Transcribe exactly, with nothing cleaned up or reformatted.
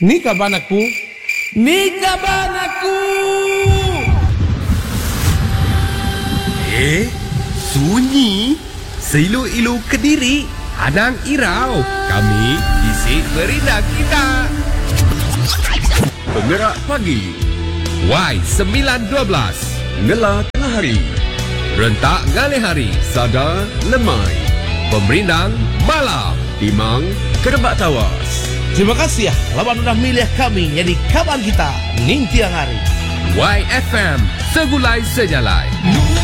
Ni kaban aku. Ni kaban aku. Eh, sunyi. Seilu-ilu Kediri, Hanang Irau. Kami isi berindah kita. Penggerak pagi. Y sembilan dua belas. Ngela tengah hari. Rentak ngalih hari. Sada lemai. Pemerindang malam. Timang kerebak tawas. Terima kasih ya lawan udah milih kami jadi kawan kita ning tiang hari. Y F M segulai senyalai.